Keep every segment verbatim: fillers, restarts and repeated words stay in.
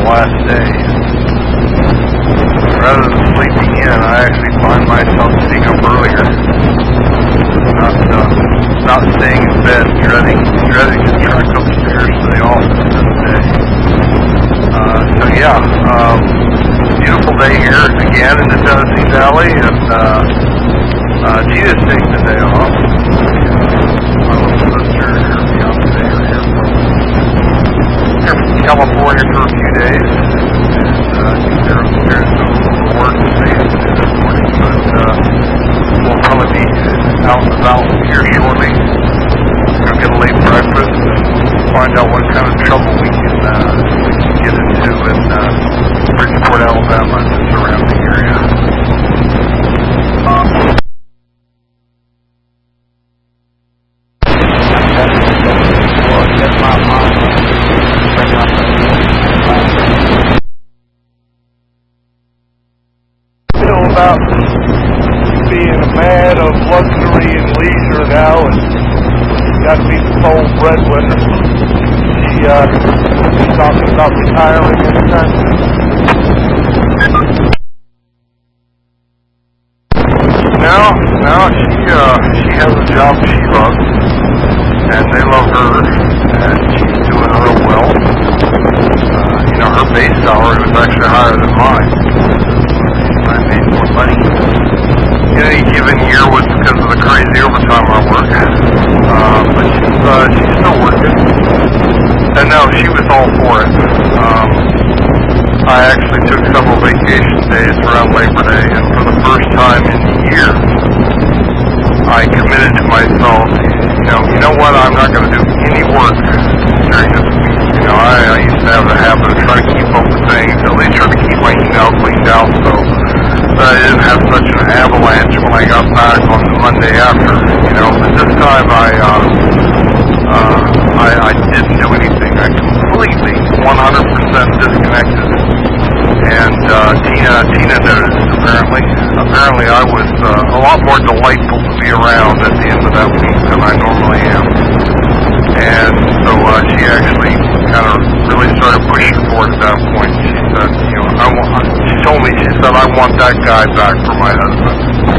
last day. Rather than sleeping in, I actually find myself sitting up earlier. Not, uh, not staying in bed, dreading, dreading to trek upstairs to the office for the day. Uh, so yeah, um, beautiful day here again in the Tennessee Valley, and uh, uh, Gina's taking the day off. My little sister and her fiance are here from, here from California for a few days, and uh, I think they're upstairs doing a little work today and this morning, but uh, we'll probably be out and about here shortly. We're going to get a late breakfast and find out what kind of trouble we can, uh, we can get into in uh, Bridgeport, Alabama, and the surrounding area. Feel about being a man of luxury and leisure now, and got to be the sole breadwinner. She, uh, she's talking about retiring anytime soon. Now, now she, uh, she has a job she loves, and they love her, and she's doing real well. Uh, you know, her base salary was actually higher than mine. I made more money in any given year was because of the crazy overtime I work. Uh, but she's, uh, she's still working. And no, she was all for it. Um, I actually took several vacation days around Labor Day, and for the first time in years, I committed to myself, you know, you know what, I'm not going to do any work during this week. You know, I, I used to have the habit of trying to keep up with things, at least trying to keep my email cleaned out, so I didn't have such an avalanche when I got back on the Monday after, you know, but this time I, uh, uh, I, I didn't do anything. I completely, one hundred percent disconnected, and, uh, Tina, Tina noticed, apparently. Apparently I was, uh, a lot more delightful to be around at the end of that week than I normally am, and so, uh, she actually kind of really started pushing for it at that point. She said, you know, I want, she told me, she said, I want that guy back for my husband.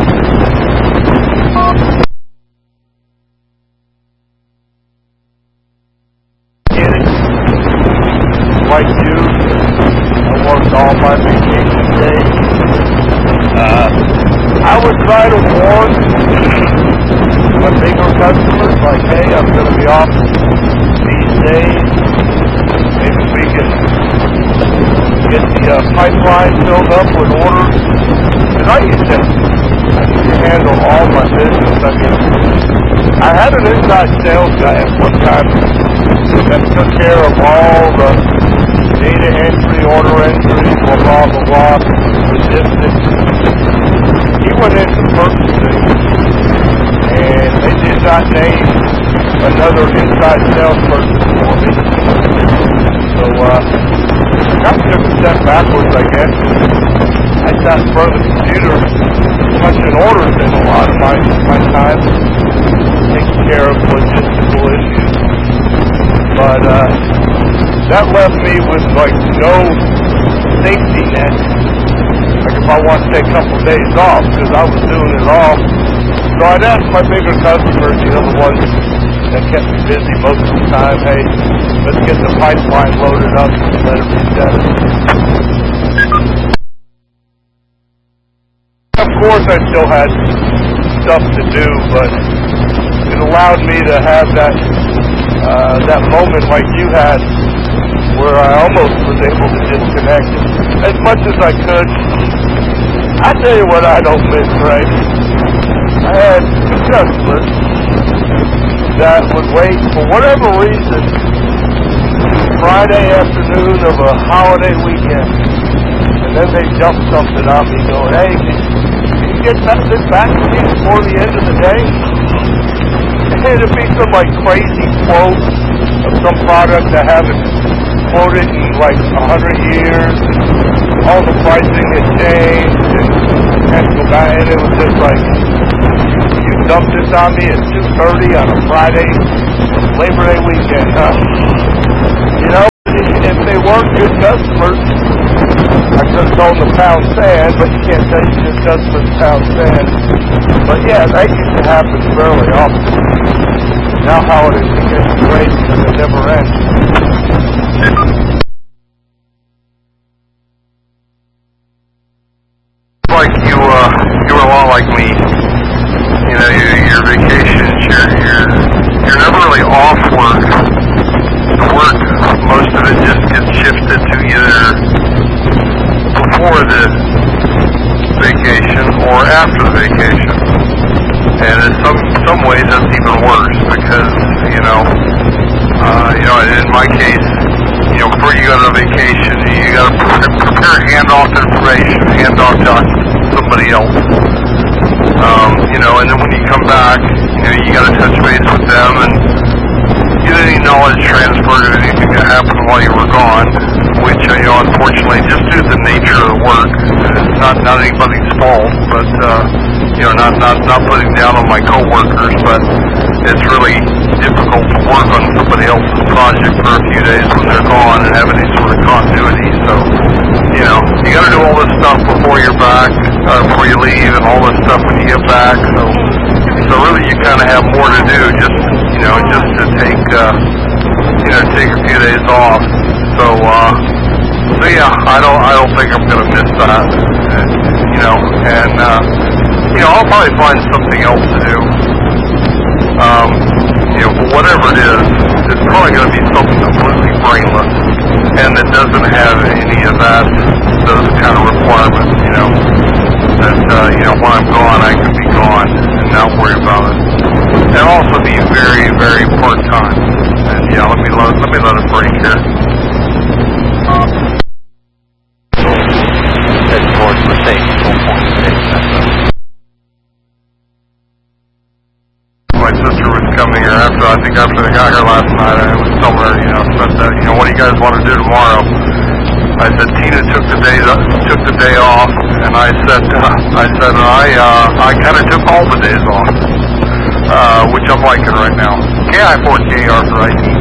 Like you, I worked all my vacation days. Uh, I would try to warn my bigger customers, like, hey, I'm going to be off these days. Maybe we can get the uh, pipeline filled up with orders. Because I used to, I used to handle all my business. I mean, I had an inside sales guy at one time that took care of all the data entry, order entry, blah, blah, blah, blah, logistics. He went into purchasing, and they did not name another inside salesperson for me. So, uh, I kind of took a step backwards, I guess. I sat in front of the computer, punching orders in a lot of my, my time, taking care of logistical issues. But, uh, that left me with, like, no safety net. Like, if I want to take a couple of days off, because I was doing it all. So I'd ask my bigger customers, you know, the ones that kept me busy most of the time, hey, let's get the pipeline loaded up and let it reset it. Of course, I still had stuff to do, but it allowed me to have that, uh, that moment like you had, where I almost was able to disconnect as much as I could. I tell you what I don't miss, right? I had two customers that would wait for whatever reason Friday afternoon of a holiday weekend, and then they dump something on me going, hey, can, can you get that, this back to me before the end of the day? And it'd be some like crazy quote of some product I haven't quoted in like a hundred years, and all the pricing had changed, and, and it was just like, you dumped this on me at two thirty on a Friday, Labor Day weekend, huh? You know, if they weren't good customers, I could have told them to pound sand, but you can't tell you good customers to pound sand. But yeah, that used to happen fairly often. Now how it is, it gets great because it never ends. Like you, uh, you were a lot like me. You know, your, your vacations, you're, you're, you're never really off work. The work, most of it just gets shifted to either before the vacation or after the vacation. And in some, some ways that's even worse because, you know, uh, you know, in my case, you know, before you go to a vacation, you got to prepare handoff information, hand off to somebody else. Um, you know, and then when you come back, you know, you got to touch base with them and get any knowledge transferred or anything that happened while you were gone, which, you know, unfortunately, just due to the nature of the work, it's not, not anybody's fault, but, uh, you know, not, not, not putting down on my coworkers, but it's really difficult to work on somebody else's project for a few days when they're gone and have any sort of continuity. So, you know, you got to do all this stuff before you're back, uh, before you leave, and all this stuff when you get back. So, so really, you kind of have more to do, just you know, just to take, uh, you know, take a few days off. So, uh, so yeah, I don't, I don't think I'm gonna miss that. You know, and uh, you know, I'll probably find something else to do. Um, you know, whatever it is, it's probably going to be something completely brainless, and that doesn't have any of that, those kind of requirements, you know, that, uh, you know, when I'm gone, I can be gone and not worry about it. And also be very, very part-time. And, yeah, let me let, let me let it break here. Head towards the same four point six. My sister was coming here after, I think after they got here last night, I was telling her, you know, said that, you know, what do you guys want to do tomorrow? I said, Tina took the day, took the day off, and I said, uh, I said, I, uh, I kind of took all the days off, uh, which I'm liking right now. K I four K arthritis.